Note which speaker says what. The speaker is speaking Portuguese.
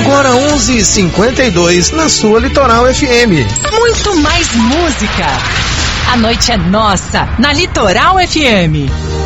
Speaker 1: Agora 11h52 na sua Litoral FM.
Speaker 2: Muito mais música. A noite é nossa na Litoral FM.